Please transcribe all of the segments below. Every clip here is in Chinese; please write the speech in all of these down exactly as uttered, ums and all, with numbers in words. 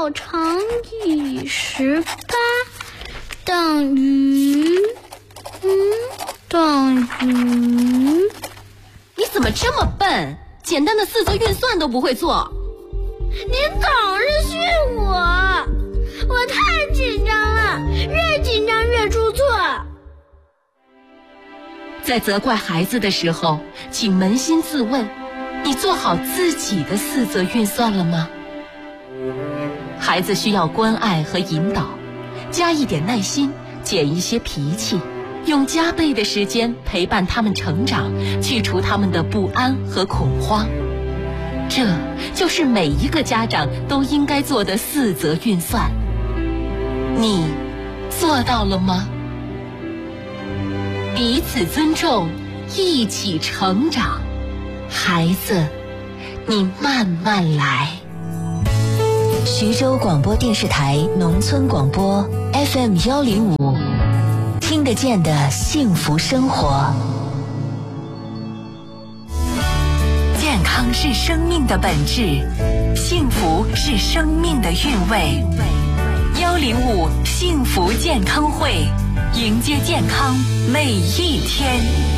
六乘以十八等于嗯等于你怎么这么笨？简单的四则运算都不会做。 您总是训我，我太紧张了，越紧张越出错。 在责怪孩子的时候，请扪心自问，你做好自己的四则运算了吗？孩子需要关爱和引导，加一点耐心，减一些脾气，用加倍的时间陪伴他们成长，去除他们的不安和恐慌。这就是每一个家长都应该做的四则运算。你做到了吗？彼此尊重，一起成长。孩子，你慢慢来。 徐州广播电视台农村广播 F M 幺零五，听得见的幸福生活。健康是生命的本质，幸福是生命的韵味。幺零五幸福健康会，迎接健康每一天。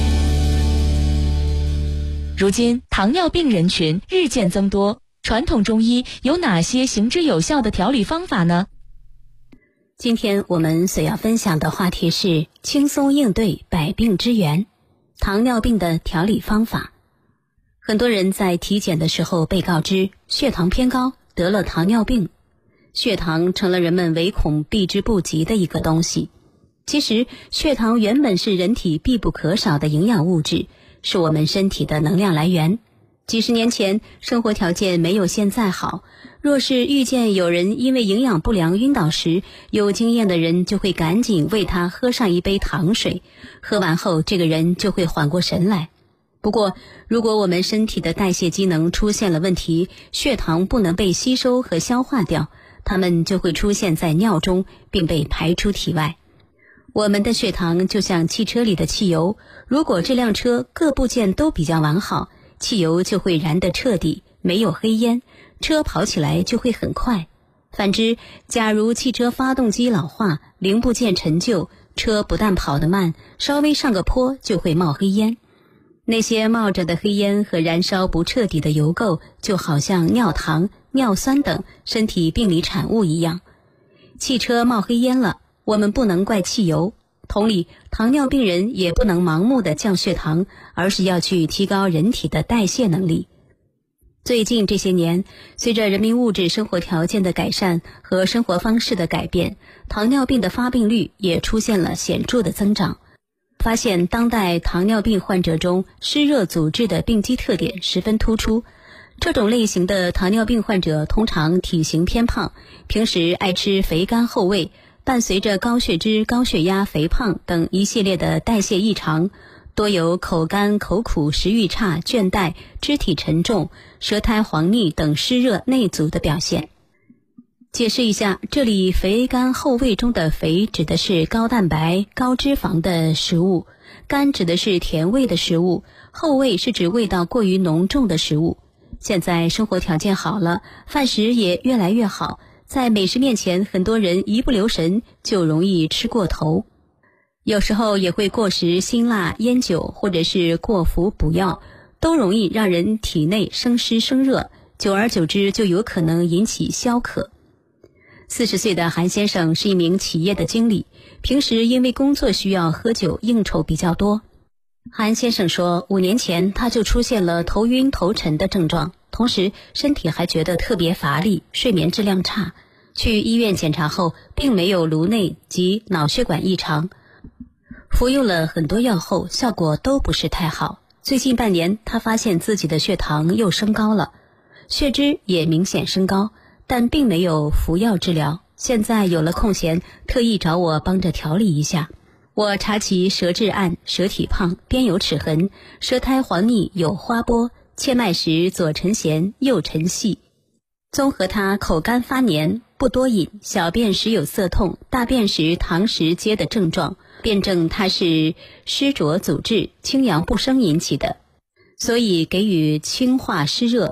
如今糖尿病人群日渐增多，传统中医有哪些行之有效的调理方法呢？ 今天我们所要分享的话题是轻松应对百病之源，糖尿病的调理方法。很多人在体检的时候被告知血糖偏高，得了糖尿病。血糖成了人们唯恐避之不及的一个东西。其实血糖原本是人体必不可少的营养物质，是我们身体的能量来源。几十年前生活条件没有现在好，若是遇见有人因为营养不良晕倒时，有经验的人就会赶紧为他喝上一杯糖水，喝完后这个人就会缓过神来。不过如果我们身体的代谢机能出现了问题，血糖不能被吸收和消化掉，它们就会出现在尿中并被排出体外。我们的血糖就像汽车里的汽油，如果这辆车各部件都比较完好，汽油就会燃得彻底，没有黑烟，车跑起来就会很快。反之，假如汽车发动机老化，零部件陈旧，车不但跑得慢，稍微上个坡就会冒黑烟。那些冒着的黑烟和燃烧不彻底的油垢，就好像尿糖、尿酸等身体病理产物一样。汽车冒黑烟了，我们不能怪汽油。同理，糖尿病人也不能盲目的降血糖，而是要去提高人体的代谢能力。最近这些年，随着人民物质生活条件的改善和生活方式的改变，糖尿病的发病率也出现了显著的增长。发现当代糖尿病患者中湿热阻滞的病机特点十分突出。这种类型的糖尿病患者通常体型偏胖，平时爱吃肥甘厚味，伴随着高血脂、高血压、肥胖等一系列的代谢异常，多有口干、口苦、食欲差、倦怠、肢体沉重、舌苔黄腻等湿热内阻的表现。解释一下，这里肥甘厚味中的肥指的是高蛋白、高脂肪的食物，甘指的是甜味的食物，厚味是指味道过于浓重的食物。现在生活条件好了，饭食也越来越好，在美食面前，很多人一不留神就容易吃过头。有时候也会过食辛辣烟酒，或者是过服补药，都容易让人体内生湿生热，久而久之就有可能引起消渴。四十岁的韩先生是一名企业的经理，平时因为工作需要喝酒应酬比较多。韩先生说，五年前他就出现了头晕头沉的症状，同时身体还觉得特别乏力，睡眠质量差。去医院检查后，并没有颅内及脑血管异常，服用了很多药后，效果都不是太好。最近半年，他发现自己的血糖又升高了，血脂也明显升高，但并没有服药治疗。现在有了空闲，特意找我帮着调理一下。我查其舌质暗，舌体胖，边有齿痕，舌苔黄腻，有花波，切脉时左沉弦，右沉细。综合他口干发黏，不多饮，小便时有涩痛，大便时溏湿结的症状，辩证它是湿浊阻滞、清阳不生引起的，所以给予清化湿热、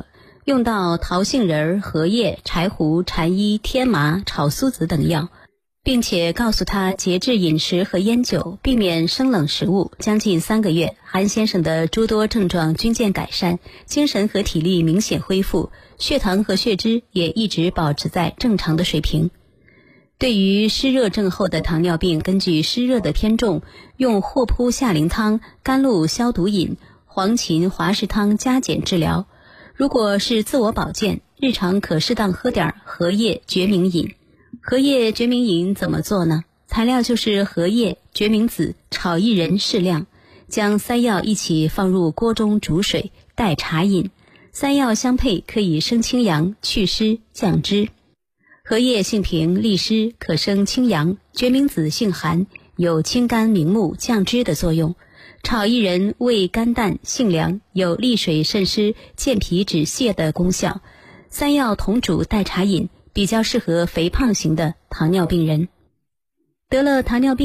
用到桃杏仁、荷叶、柴胡、蝉衣、天麻、炒苏子等药，并且告诉他节制饮食和烟酒，避免生冷食物。将近三个月，韩先生的诸多症状均见改善，精神和体力明显恢复，血糖和血脂也一直保持在正常的水平。对于湿热症后的糖尿病，根据湿热的偏重，用霍扑夏苓汤、甘露消毒饮、黄芩滑石汤加减治疗。如果是自我保健，日常可适当喝点荷叶决明饮。荷叶决明饮怎么做呢？材料就是荷叶、决明子、炒薏仁适量，将三药一起放入锅中煮水，代茶饮。三药相配可以生清阳、祛湿、降脂。荷叶性平利湿，可生清阳；决明子性寒，有清肝明目、降脂的作用。炒薏仁味甘淡性凉，有利水渗湿、健脾止泻的功效。三药同煮代茶饮，比较适合肥胖型的糖尿病人。得了糖尿病